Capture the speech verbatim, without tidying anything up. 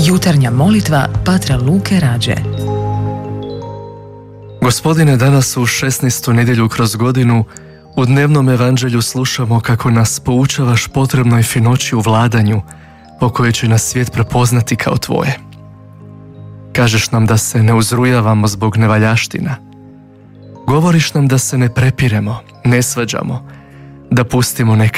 Jutarnja molitva Patra Luke Rađe. Gospodine, danas u šesnaestu nedjelju kroz godinu u dnevnom evanđelju slušamo kako nas poučavaš potrebnoj finoći u vladanju po kojoj će nas svijet prepoznati kao tvoje. Kažeš nam da se ne uzrujavamo zbog nevaljaština. Govoriš nam da se ne prepiremo, ne svađamo, da pustimo neka